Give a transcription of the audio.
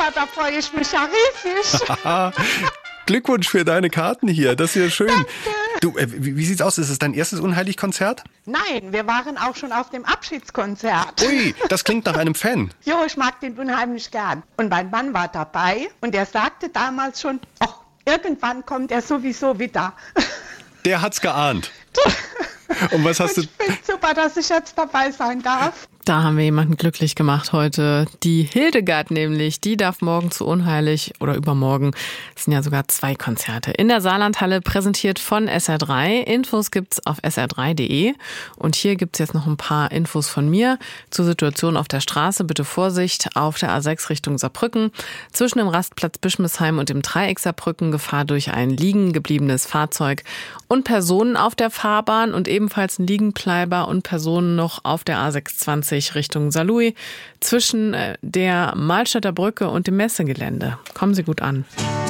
da freue ich mich ja riesig. Glückwunsch für deine Karten hier, das ist ja schön. Danke. Du, wie sieht's aus? Ist es dein erstes Unheilig-Konzert? Nein, wir waren auch schon auf dem Abschiedskonzert. Ui, das klingt nach einem Fan. Jo, ich mag den unheimlich gern. Und mein Mann war dabei und er sagte damals schon, ach, irgendwann kommt er sowieso wieder. Der hat's geahnt. Und was hast du? Ich finde super, dass ich jetzt dabei sein darf. Da haben wir jemanden glücklich gemacht heute. Die Hildegard nämlich, die darf morgen zu Unheilig oder übermorgen. Es sind ja sogar 2 Konzerte. In der Saarlandhalle, präsentiert von SR3. Infos gibt's auf sr3.de. Und hier gibt's jetzt noch ein paar Infos von mir zur Situation auf der Straße. Bitte Vorsicht auf der A6 Richtung Saarbrücken. Zwischen dem Rastplatz Bischmisheim und dem Dreieck Saarbrücken Gefahr durch ein liegen gebliebenes Fahrzeug und Personen auf der Fahrbahn und ebenfalls ein Liegenbleiber und Personen noch auf der A620 Richtung Saarlouis zwischen der Mahlstädter Brücke und dem Messegelände. Kommen Sie gut an.